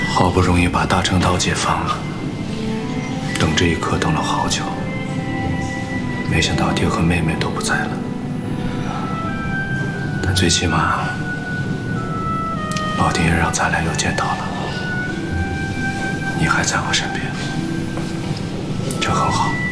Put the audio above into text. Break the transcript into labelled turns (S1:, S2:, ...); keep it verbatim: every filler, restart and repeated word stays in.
S1: 好不容易把大成道解放了，等这一刻等了好久，没想到爹和妹妹都不在了。但最起码，老爹让咱俩又见到了，你还在我身边，这很好。